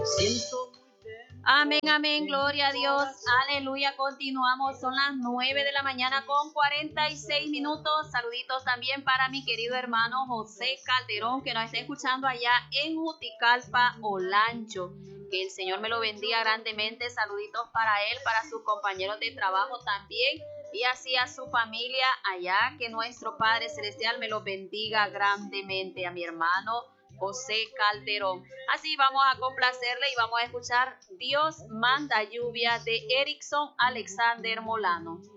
Amén, amén, gloria a Dios, aleluya. Continuamos, son las 9 de la mañana con 46 minutos. Saluditos también para mi querido hermano José Calderón, que nos está escuchando allá en Juticalpa, Olancho. Que el Señor me lo bendiga grandemente. Saluditos para él, para sus compañeros de trabajo también, y así a su familia allá. Que nuestro Padre Celestial me lo bendiga grandemente a mi hermano José Calderón. Así vamos a complacerle y vamos a escuchar Dios manda lluvia de Erickson Alexander Molano.